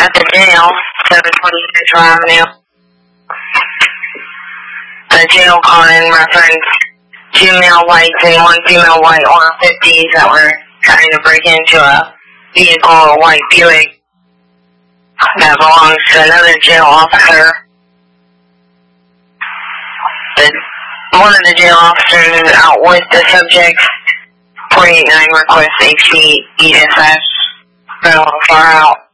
at the jail, 720 Central Avenue. The jail calling reference 2 male whites and 1 female white on 50s that were trying to break into a vehicle, a white Buick that belongs to another jail officer. One of the jail officers is out with the subject. 489 request HC ESS. Far out.